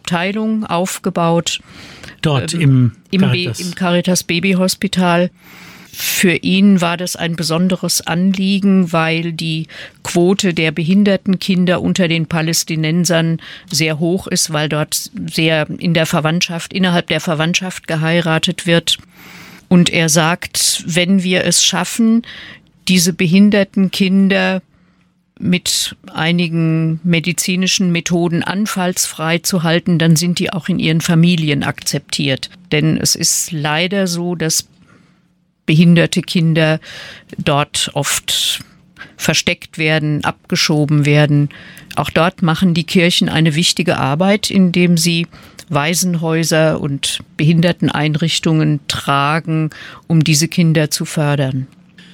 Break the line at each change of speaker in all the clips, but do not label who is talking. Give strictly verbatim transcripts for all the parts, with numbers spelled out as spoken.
Abteilung aufgebaut.
Dort
ähm,
im,
im,
Caritas.
Be- im Caritas Babyhospital. Für ihn war das ein besonderes Anliegen, weil die Quote der behinderten Kinder unter den Palästinensern sehr hoch ist, weil dort sehr in der Verwandtschaft, innerhalb der Verwandtschaft geheiratet wird. Und er sagt, wenn wir es schaffen, diese behinderten Kinder mit einigen medizinischen Methoden anfallsfrei zu halten, dann sind die auch in ihren Familien akzeptiert. Denn es ist leider so, dass behinderte Kinder dort oft versteckt werden, abgeschoben werden. Auch dort machen die Kirchen eine wichtige Arbeit, indem sie Waisenhäuser und Behinderteneinrichtungen tragen, um diese Kinder zu fördern.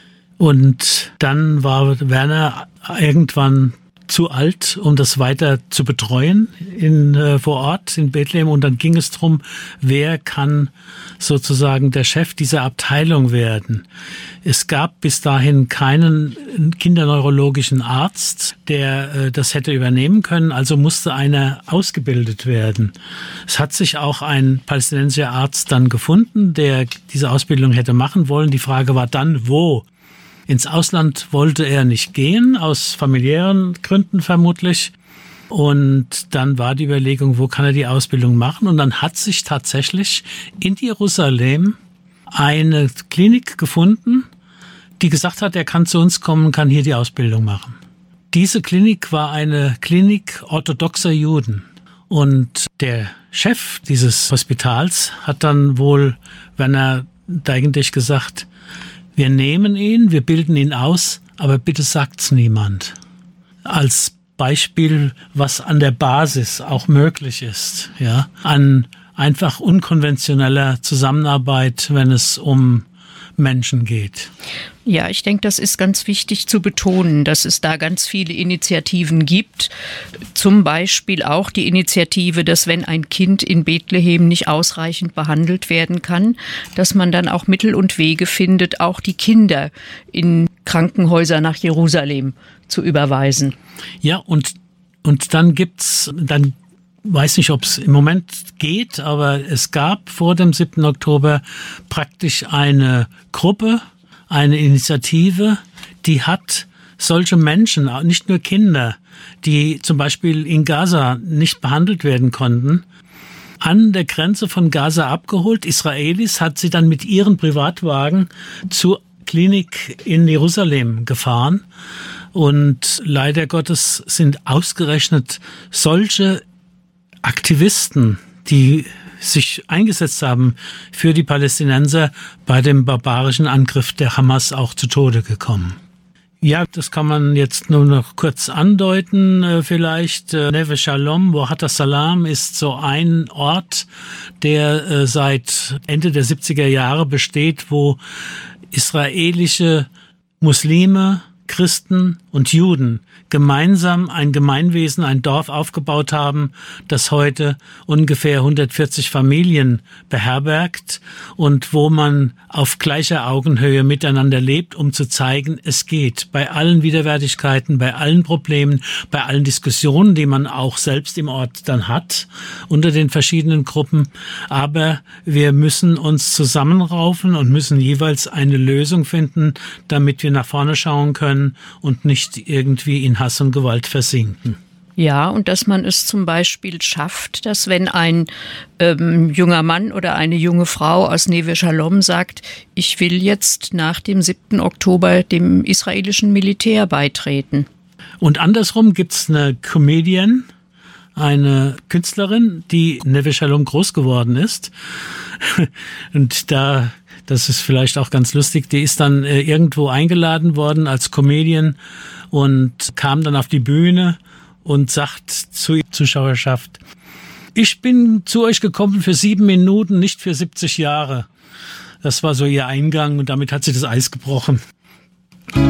Und dann war Werner irgendwann zu alt, um das weiter zu betreuen in, äh, vor Ort in Bethlehem. Und dann ging es darum, wer kann sozusagen der Chef dieser Abteilung werden. Es gab bis dahin keinen kinderneurologischen Arzt, der äh, das hätte übernehmen können. Also musste einer ausgebildet werden. Es hat sich auch ein palästinensischer Arzt dann gefunden, der diese Ausbildung hätte machen wollen. Die Frage war dann, wo? Ins Ausland wollte er nicht gehen, aus familiären Gründen vermutlich. Und dann war die Überlegung, wo kann er die Ausbildung machen? Und dann hat sich tatsächlich in Jerusalem eine Klinik gefunden, die gesagt hat, er kann zu uns kommen, kann hier die Ausbildung machen. Diese Klinik war eine Klinik orthodoxer Juden. Und der Chef dieses Hospitals hat dann wohl Werner Deigendich gesagt, wir nehmen ihn, wir bilden ihn aus, aber bitte sagt's niemand. Als Beispiel, was an der Basis auch möglich ist, ja, an einfach unkonventioneller Zusammenarbeit, wenn es um Menschen geht.
Ja, ich denke, das ist ganz wichtig zu betonen, dass es da ganz viele Initiativen gibt. Zum Beispiel auch die Initiative, dass wenn ein Kind in Bethlehem nicht ausreichend behandelt werden kann, dass man dann auch Mittel und Wege findet, auch die Kinder in Krankenhäuser nach Jerusalem zu überweisen.
Ja, und, und dann gibt's, dann weiß nicht, ob es im Moment geht, aber es gab vor dem siebten Oktober praktisch eine Gruppe, eine Initiative, die hat solche Menschen, nicht nur Kinder, die zum Beispiel in Gaza nicht behandelt werden konnten, an der Grenze von Gaza abgeholt. Israelis hat sie dann mit ihren Privatwagen zur Klinik in Jerusalem gefahren. Und leider Gottes sind ausgerechnet solche Aktivisten, die sich eingesetzt haben für die Palästinenser, bei dem barbarischen Angriff der Hamas auch zu Tode gekommen. Ja, das kann man jetzt nur noch kurz andeuten äh, vielleicht. Äh, Neve Shalom, Wahat Salam ist so ein Ort, der äh, seit Ende der siebziger Jahre besteht, wo israelische Muslime, Christen und Juden gemeinsam ein Gemeinwesen, ein Dorf aufgebaut haben, das heute ungefähr hundertvierzig Familien beherbergt und wo man auf gleicher Augenhöhe miteinander lebt, um zu zeigen, es geht. Bei allen Widerwärtigkeiten, bei allen Problemen, bei allen Diskussionen, die man auch selbst im Ort dann hat, unter den verschiedenen Gruppen. Aber wir müssen uns zusammenraufen und müssen jeweils eine Lösung finden, damit wir nach vorne schauen können und nicht irgendwie in Hass und Gewalt versinken.
Ja, und dass man es zum Beispiel schafft, dass wenn ein ähm, junger Mann oder eine junge Frau aus Neve Shalom sagt, ich will jetzt nach dem siebten Oktober dem israelischen Militär beitreten.
Und andersrum gibt's eine Comedian, eine Künstlerin, die in Neve Shalom groß geworden ist. Und da, das ist vielleicht auch ganz lustig, die ist dann äh, irgendwo eingeladen worden als Comedian und kam dann auf die Bühne und sagt zur Zuschauerschaft, ich bin zu euch gekommen für sieben Minuten, nicht für siebzig Jahre. Das war so ihr Eingang und damit hat sie das Eis gebrochen.